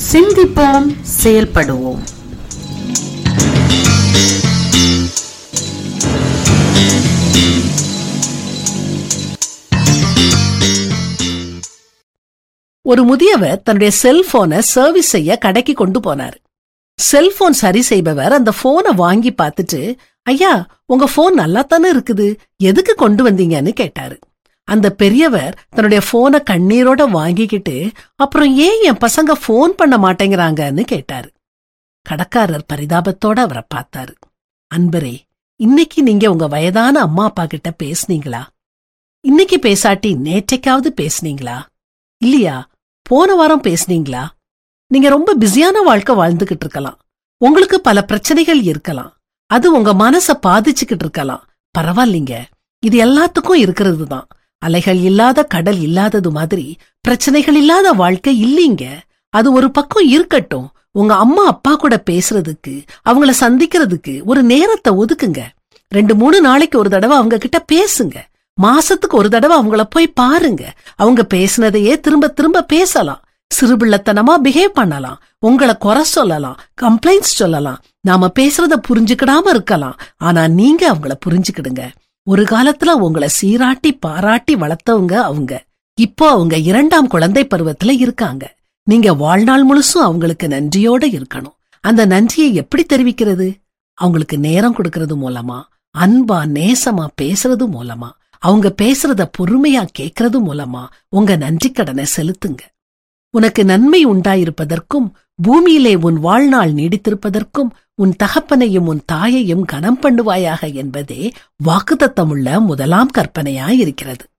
சிந்திப்போம், செயல்படுவோம். ஒரு முதியவர் தன்னுடைய செல்போனை சர்வீஸ் செய்ய கடைக்கு கொண்டு போனார். செல்போன் சரி செய்பவர் அந்த போனை வாங்கி பார்த்துட்டு, ஐயா, உங்க போன் நல்லா தானே இருக்குது, எதுக்கு கொண்டு வந்தீங்கன்னு கேட்டாரு. அந்த பெரியவர் தன்னுடைய போனை கண்ணீரோட வாங்கிக்கிட்டு, அப்புறம் ஏன் என் பசங்க போன் பண்ண மாட்டேங்கிறாங்கன்னு கேட்டாரு. கடைக்காரர் பரிதாபத்தோட அவரை பார்த்தாரு. அன்பரே, இன்னைக்கு நீங்க உங்க வயதான அம்மா அப்பா கிட்ட பேசுனீங்களா? இன்னைக்கு பேசாட்டி நேற்றைக்காவது பேசுனீங்களா? இல்லையா, போன வாரம் பேசுனீங்களா? நீங்க ரொம்ப பிஸியான வாழ்க்கை வாழ்ந்துகிட்டு இருக்கலாம். உங்களுக்கு பல பிரச்சனைகள் இருக்கலாம். அது உங்க மனச பாதிச்சுக்கிட்டு இருக்கலாம். பரவாயில்லைங்க, இது எல்லாத்துக்கும் இருக்கிறது தான். அலைகள் இல்லாத கடல் இல்லாதது மாதிரி பிரச்சனைகள் இல்லாத வாழ்க்கை இல்லீங்க. அது ஒரு பக்கம் இருக்கட்டும். உங்க அம்மா அப்பா கூட பேசுறதுக்கு, அவங்கள சந்திக்கிறதுக்கு ஒரு நேரத்தை ஒதுக்குங்க. 2-3 நாளைக்கு ஒரு தடவை அவங்க கிட்ட பேசுங்க. மாசத்துக்கு ஒரு தடவை அவங்கள போய் பாருங்க. அவங்க பேசுனதையே திரும்ப திரும்ப பேசலாம். சிறுபிள்ளத்தனமா பிஹேவ் பண்ணலாம். உங்களை குறை சொல்லலாம், கம்ப்ளைண்ட்ஸ் சொல்லலாம். நாம பேசுறத புரிஞ்சுக்கிடாம இருக்கலாம். ஆனா நீங்க அவங்கள புரிஞ்சுக்கிடுங்க. ஒரு காலத்துல உங்களை சீராட்டி பாராட்டி வளர்த்தவங்க அவங்க. இப்போ அவங்க 2ஆம் குழந்தை பருவத்துல இருக்காங்க. நீங்க வாழ்நாள் முழுசும் அவங்களுக்கு நன்றியோட இருக்கணும். அந்த நன்றியை எப்படி தெரிவிக்கிறது? அவங்களுக்கு நேரம் கொடுக்கறது மூலமா, அன்பா நேசமா பேசுறது மூலமா, அவங்க பேசுறத பொறுமையா கேட்கறது மூலமா உங்க நன்றி கடனை செலுத்துங்க. உனக்கு நன்மை உண்டாயிருப்பதற்கும் பூமியிலே உன் வாழ்நாள் நீடித்திருப்பதற்கும் உன் தகப்பனையும் உன் தாயையும் கனம் பண்ணுவாயாக என்பதே வாக்குத்தத்தமுள்ள முதலாம் கற்பனையாயிருக்கிறது.